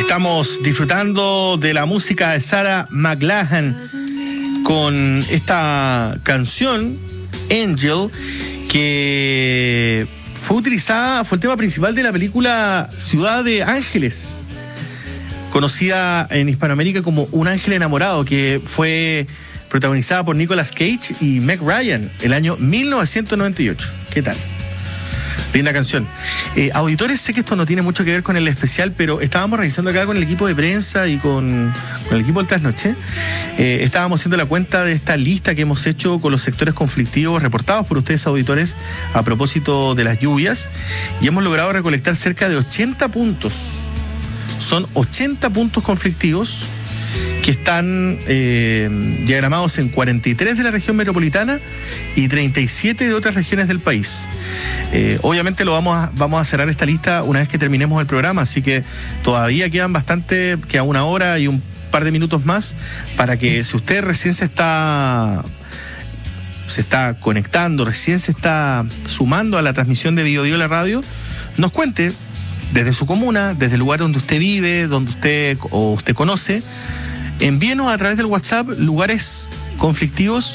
Estamos disfrutando de la música de Sarah McLachlan con esta canción, Angel, que fue el tema principal de la película Ciudad de Ángeles, conocida en Hispanoamérica como Un ángel enamorado, que fue protagonizada por Nicolas Cage y Meg Ryan el año 1998. ¿Qué tal? Linda canción. Auditores, sé que esto no tiene mucho que ver con el especial, pero estábamos revisando acá con el equipo de prensa y con el equipo del Trasnoche. Estábamos haciendo la cuenta de esta lista que hemos hecho con los sectores conflictivos reportados por ustedes, auditores, a propósito de las lluvias, y hemos logrado recolectar cerca de 80 puntos. Son 80 puntos conflictivos que están diagramados en 43 de la región metropolitana y 37 de otras regiones del país. Obviamente vamos a cerrar esta lista una vez que terminemos el programa, así que todavía queda una hora y un par de minutos más para que, si usted recién se está conectando, recién se está sumando a la transmisión de Biobío la radio, nos cuente desde su comuna, desde el lugar donde usted vive, donde usted conoce. Envíenos a través del WhatsApp lugares conflictivos